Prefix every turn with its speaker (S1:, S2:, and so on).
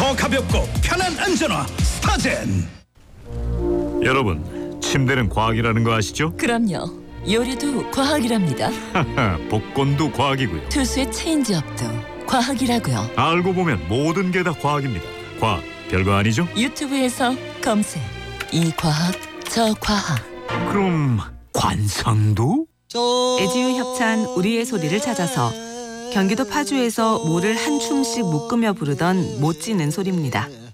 S1: 더 가볍고 편한 안전화 스타젠.
S2: 여러분, 침대는 과학이라는 거 아시죠?
S3: 그럼요. 요리도 과학이랍니다.
S2: 하하, 복권도 과학이고요.
S3: 투수의 체인지업도 과학이라고요.
S2: 알고 보면 모든 게 다 과학입니다. 과학, 별거 아니죠?
S3: 유튜브에서 검색. 이 과학, 저 과학.
S2: 그럼 관상도?
S4: 애지유 협찬 우리의 소리를 찾아서 경기도 파주에서 모를 한 춤씩 묶으며 부르던 못 지는 소리입니다.